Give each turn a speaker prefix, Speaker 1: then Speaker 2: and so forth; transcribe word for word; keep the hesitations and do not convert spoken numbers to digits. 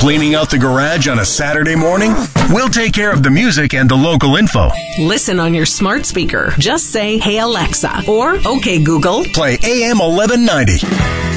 Speaker 1: Cleaning out the garage on a Saturday morning? We'll take care of the music and the local info.
Speaker 2: Listen on your smart speaker. Just say, "Hey Alexa," or "Okay Google,
Speaker 1: play A M eleven ninety.